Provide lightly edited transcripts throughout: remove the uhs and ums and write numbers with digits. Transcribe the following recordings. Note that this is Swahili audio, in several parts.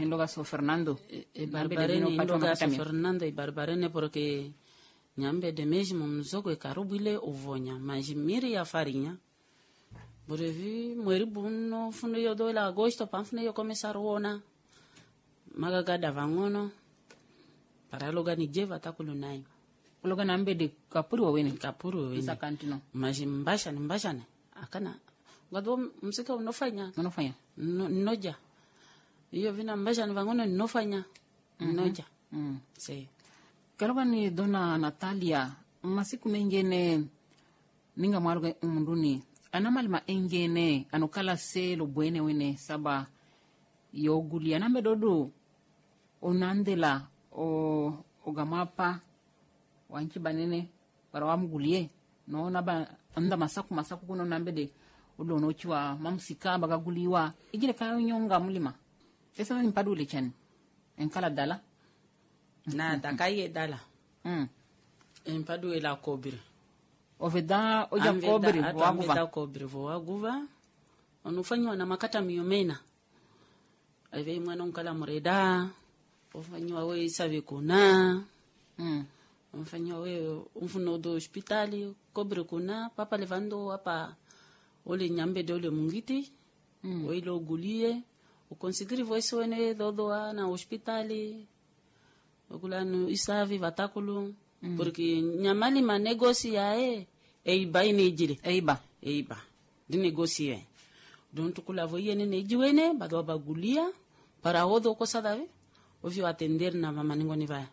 Indoga so Fernando. Barbarene indoga so Fernando e barbarene porque nyambe de mesmo mzogo e karubile uvonya. Mas miri ya farinha. Borevi mweri buno fundo yo doila agosto panfune yo começar ona. Magagada vangono. Para loga ni jeva takulunai. Loga nambe de kapuru wawene. Kapuru wawene. Isa kantino. Mas mbashane. Akana. Gado msika unofanya. Unofanya. Noja. Iyo vina mbashane vangono nofanya. Noja. Se. Kaloga ni dona Natalia. Masiku mengene ninga mwaluga umunduni. Anamalima engene anukala se lo buene wene saba yoguli. Anambe dodo onandela o gamapa wanchi banene para wamugulie no naba anda masaku kuno nambede ulo nochiwa mamsika bagaguliwa igile kayo nyonga mulima esa ni padule chan enkala dala na dakaye dala empadu ela kobiri oveda oja kobiri waguva onufanywa na makata miomena ave mwana onkala mureda ofanywa we sabe kuna ofanywa we umfuno do hospitali kobiri kuna papa levando apa ole nyambe dole mungiti oilo gulie o conseguir voice wene dodoa na hospitali okulano isavi vatakulu porque nyamali ma negocia eiba inejile eiba di negocie don tukula voye ne jiwene badwa bagulia para odo cosa dave ovio atender na mama ningoni va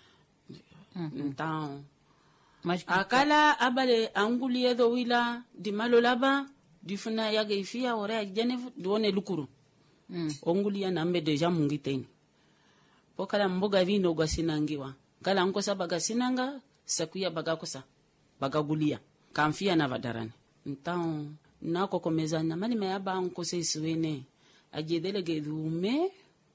então akala abale angulie do wila di malolaba di funa ya geifia ore jene duone lukuru ongulia na mbe deja mungiteni pokala mboga vino gwasinangiwa kala nkosa bagasinanga sakuya bagakosa bagagulia kamfia na vadarani então nako komezana mali mayaba nkose iswene ajedele gedume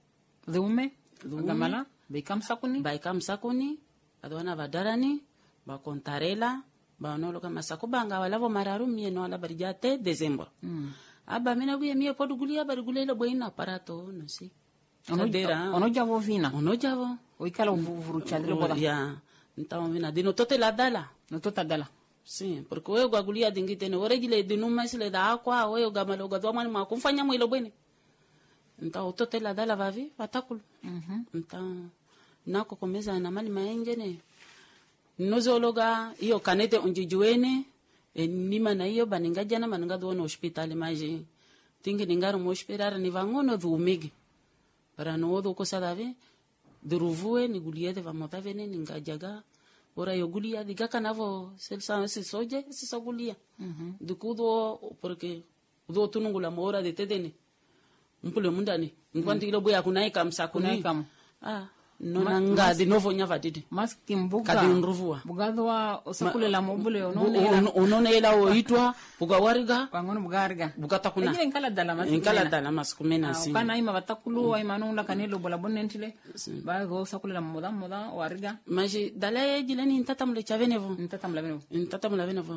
gamala baikam sakuni adwana vadarani bakontarela banolo kama sakubanga walavo mararu mieno ala barijate December aba mina buye mie podugulia barigulela boina aparato no si onojavo vina onojavo oikala uvuru chandre boda ya então vina dino tote la dala no tota dala sim porque eu gagulia dingite no oregile dinuma sile da aqua o eu gamalo gadwa mani makumfanya mwilo bwene então tote la dala vavi vatakulu então nako komeza na mali maengene nozologa iyo kanete unjijuene nima na iyo baningajana maningadwa no hospitali maji tingi ningaro mo hospitali ni vangono dhumigi para no odo cosa dave duruvue ni guliete vamota vene ningajaga ora yo gulia diga kanavo selsa se soje se sogulia dukudo porque do tunungula mora de tedene mpule mundani ngwanti lo boya kunaika msakuni nona ngadi novo nyava didi maski mbuga kadinruvua bugadwa osakule la mobule onone ela oitwa bugawariga bangono bugarga bugata kuna ngile nkala dala maskumena si kana ima batakulu ay manunda kanelo bola bonentile ba go osakule la moda wariga maji dala jilani ntatamle chavenevo ntatamla venevo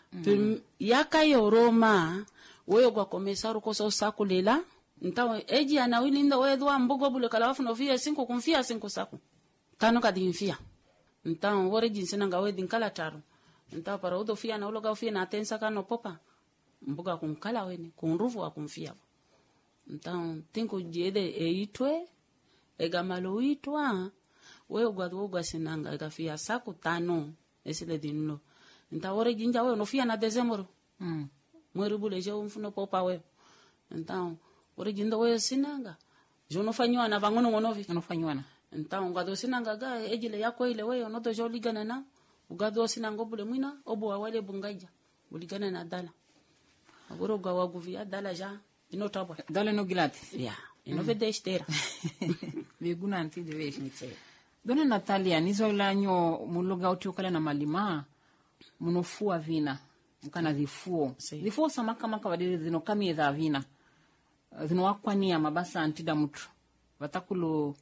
yakayo Roma weyo kwa komesaru kosa osakulela ntawo eji anawilinda wedwa mbogo bule kala wafu no fia 5 kumfia 5 saku tano kadinfia ntawo wore jinsina nga wedi nkala taro ntawo para udo fia na uloga fia na tensa kano popa mboga kunkala wene kunrufu wa kumfia ntawo tinko jede eitwe egamalo itwa we ugwa sinanga egafia saku tano esile dinno ntawo wore jinja we no fia na December mweri bule je umfuno popa we ntawo origindo we sinanga jono fanywa na vangono ngonovi anofanywana então ngado sinanga ga ejile yako ile we onodo joligana na ugado sinango bule mwina obo wale bungaja uligana na dala agoro gwa waguvia dala ja inotabwa dala no gilati ya inovede estera beguna anti de veshnitse dona Natalia nizolanyo muluga utiokala na malima munofua vina mkana vifuo samaka badiri zino kami za vina zino wakwania mabasa antida mutu vatakulu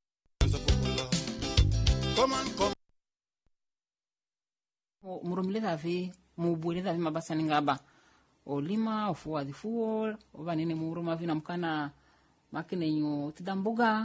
murumile dhavi mubule dhavi mabasa ningaba olima ofuwa dhifuo ovanene muruma vina mkana makine nyo tidambuga